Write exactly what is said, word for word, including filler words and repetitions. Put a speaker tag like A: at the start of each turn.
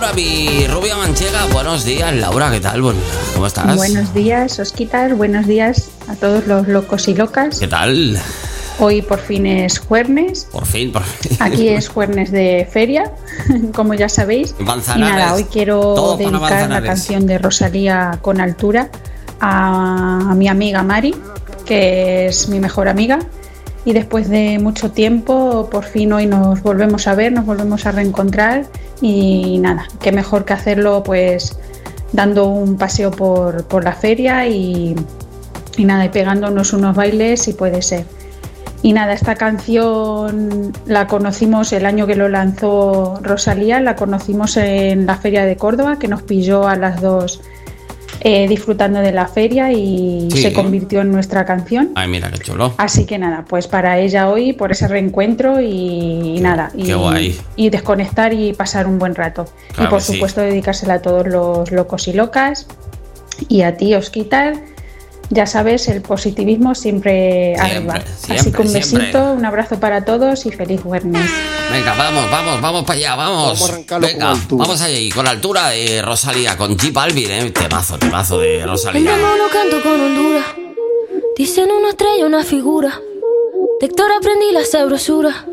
A: Mi rubia manchega, buenos días. Laura, ¿qué tal? ¿Cómo estás?
B: Buenos días, Osquitar, buenos días a todos los locos y locas.
A: ¿Qué tal?
B: Hoy por fin es jueves.
A: Por fin, por fin.
B: Aquí es jueves de feria, como ya sabéis.
A: Manzanares.
B: Y nada, hoy quiero dedicar la canción de Rosalía Con Altura a, a mi amiga Mari, que es mi mejor amiga. Y después de mucho tiempo, por fin hoy nos volvemos a ver, nos volvemos a reencontrar. Y nada, qué mejor que hacerlo pues dando un paseo por, por la feria y, y nada, y pegándonos unos bailes si puede ser. Y nada, esta canción la conocimos el año que lo lanzó Rosalía, la conocimos en la feria de Córdoba, que nos pilló a las dos eh, disfrutando de la feria y sí, se convirtió en nuestra canción.
A: Ay, mira qué chulo.
B: Así que nada, pues para ella hoy, por ese reencuentro y, y
A: qué,
B: nada, y,
A: qué guay.
B: y desconectar y pasar un buen rato.
A: Claro,
B: y por
A: sí.
B: supuesto dedicársela a todos los locos y locas y a ti, Osquitar. Ya sabes, el positivismo siempre, siempre arriba. Siempre, Así que un besito, siempre. Un abrazo para todos y feliz viernes.
A: Venga, vamos, vamos, vamos para allá, vamos. Vamos a Venga, vamos allá y con la altura de Rosalía, con J Balvin, eh. Temazo, temazo de Rosalía.
C: En no canto con Honduras. Dicen una estrella, una figura. De Héctor aprendí la sabrosura.